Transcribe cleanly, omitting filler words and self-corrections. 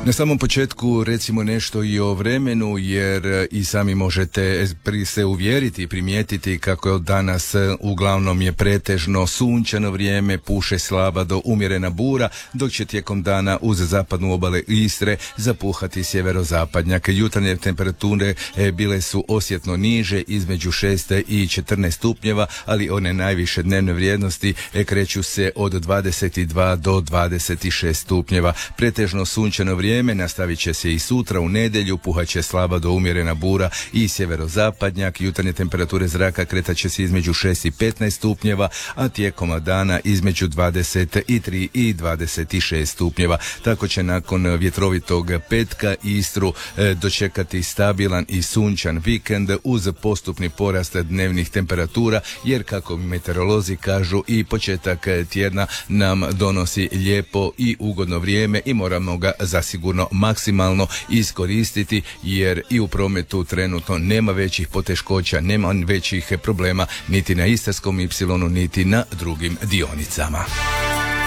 Na samom početku recimo nešto i o vremenu, jer i sami možete se uvjeriti i primijetiti kako je danas uglavnom je pretežno sunčano vrijeme, puše slaba do umjerena bura, dok će tijekom dana uz zapadnu obale Istre zapuhati sjeverozapadnjak. Jutarnje temperature bile su osjetno niže, između 6 i 14 stupnjeva, ali one najviše dnevne vrijednosti kreću se od 22 do 26 stupnjeva. Pretežno sunčano vrijeme nastavit će se i sutra u nedjelju, puhaće slaba do umjerena bura i sjeverozapadnjak. Jutarnje temperature zraka kretat će se između 6 i 15 stupnjeva, a tijekom dana između 23 i 26 stupnjeva. Tako će nakon vjetrovitog petka Istru dočekati stabilan i sunčan vikend uz postupni porast dnevnih temperatura, jer kako meteorolozi kažu i početak tjedna nam donosi lijepo i ugodno vrijeme i moramo ga zasigurno maksimalno iskoristiti, jer i u prometu trenutno nema većih poteškoća, nema većih problema niti na Istarskom ipsilonu niti na drugim dionicama.